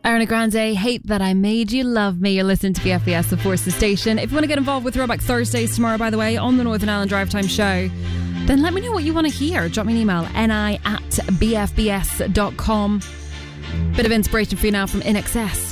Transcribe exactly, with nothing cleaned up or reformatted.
Ariana Grande, Hate That I Made You Love Me. You're listening to B F B S, the Forces Station. If you want to get involved with Throwback Thursdays tomorrow, by the way, on the Northern Ireland Drive Time show, then let me know what you want to hear. Drop me an email, ni at b f b s dot com. Bit of inspiration for you now from I N X S.